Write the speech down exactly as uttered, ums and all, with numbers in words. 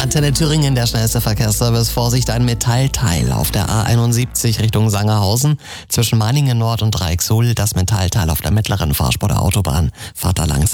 Antenne Thüringen, der schnellste Verkehrsservice. Vorsicht, ein Metallteil auf der A einundsiebzig Richtung Sangerhausen. Zwischen Meiningen Nord und Dreixohl das Metallteil auf der mittleren Fahrspur der Autobahn. Fahrt da langsam.